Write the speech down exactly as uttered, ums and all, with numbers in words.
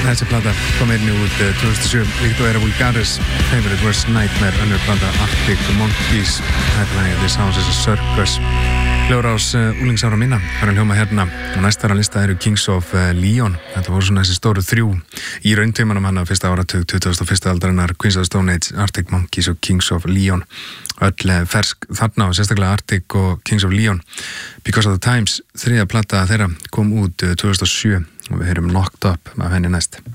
Þessi plata kom einnig út tvö þúsund og sjö, líkt og er að Vulgaris Favorite Worst Nightmare, önnur plata Arctic Monkeys, þetta lagið This House is a Circus. Hljóðrás uh, úlingsára minna var að hljóma hérna og næstara lista eru Kings of uh, Leon. Þetta voru svona þessi stóru þrjú í rauntímanum hann að fyrsta áratug tuttugasta og fyrsta aldarinnar, Queens of the Stone Age, Arctic Monkeys og Kings of Leon. Öll fersk þarna og sérstaklega Arctic og Kings of Leon. Because of the Times, þriðja plata þeirra kom út uh, tvö þúsund og sjö og við heyrum Knocked Up af henni næst.